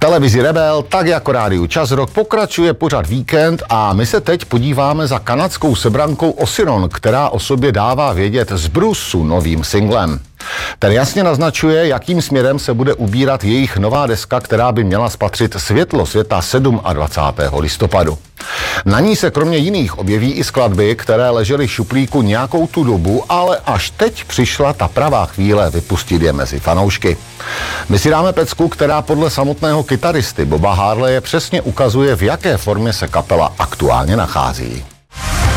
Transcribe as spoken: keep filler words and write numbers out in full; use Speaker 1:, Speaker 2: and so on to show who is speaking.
Speaker 1: televizi Rebel, tak jako rádiu Čas Rock, pokračuje pořad Víkend a my se teď podíváme za kanadskou sebrankou Osiron, která o sobě dává vědět z Brusu novým singlem. Ten jasně naznačuje, jakým směrem se bude ubírat jejich nová deska, která by měla spatřit světlo světa dvacátého sedmého listopadu. Na ní se kromě jiných objeví i skladby, které ležely v šuplíku nějakou tu dobu, ale až teď přišla ta pravá chvíle vypustit je mezi fanoušky. My si dáme pecku, která podle samotného kytaristy Boba Harleje přesně ukazuje, v jaké formě se kapela aktuálně nachází.